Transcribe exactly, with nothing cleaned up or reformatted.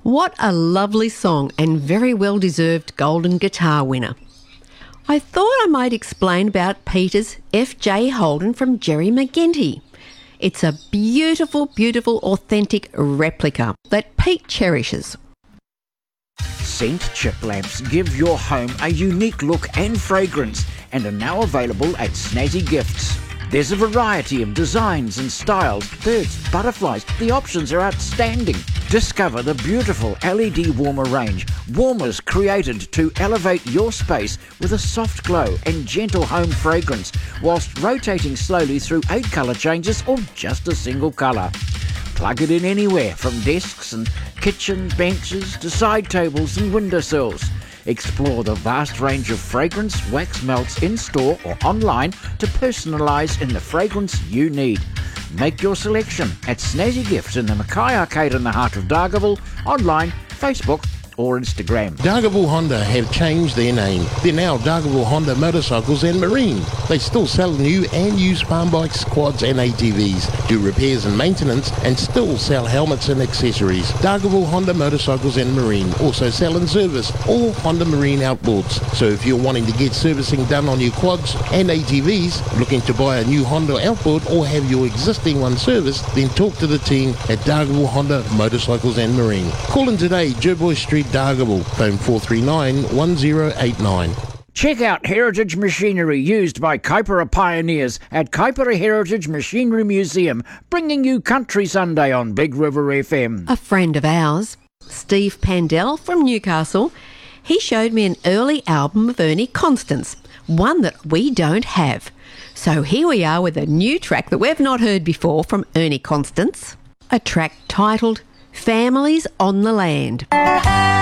What a lovely song and very well-deserved Golden Guitar winner. I thought I might explain about Peter's F J Holden from Jerry McGinty. It's a beautiful, beautiful, authentic replica that Pete cherishes. Scent chip lamps give your home a unique look and fragrance and are now available at Snazzy Gifts. There's a variety of designs and styles, birds, butterflies. The options are outstanding. Discover the beautiful L E D warmer range. Warmers created to elevate your space with a soft glow and gentle home fragrance, whilst rotating slowly through eight colour changes or just a single colour. Plug it in anywhere, from desks and kitchen benches to side tables and windowsills. Explore the vast range of fragrance wax melts in-store or online to personalise in the fragrance you need. Make your selection at Snazzy Gifts in the Mackay Arcade in the heart of Dargaville, online, Facebook or Instagram. Dargaville Honda have changed their name. They're now Dargaville Honda Motorcycles and Marine. They still sell new and used farm bikes, quads and A T Vs, do repairs and maintenance, and still sell helmets and accessories. Dargaville Honda Motorcycles and Marine also sell and service all Honda Marine outboards. So if you're wanting to get servicing done on your quads and A T Vs, looking to buy a new Honda outboard or have your existing one serviced, then talk to the team at Dargaville Honda Motorcycles and Marine. Call in today, Jerboy Street, Dargaville, phone four three nine, one zero eight nine. Check out heritage machinery used by Kaipara pioneers at Kaipara Heritage Machinery Museum, bringing you Country Sunday on Big River F M. A friend of ours, Steve Pandell from Newcastle, he showed me an early album of Ernie Constance, one that we don't have. So here we are with a new track that we've not heard before from Ernie Constance, a track titled Families on the Land.